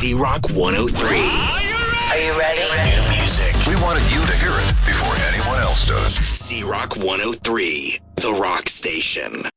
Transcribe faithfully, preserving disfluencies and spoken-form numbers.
Z-Rock one oh three. Are you ready? New music. We wanted you to hear it before anyone else does. Z-Rock one oh three, the rock station.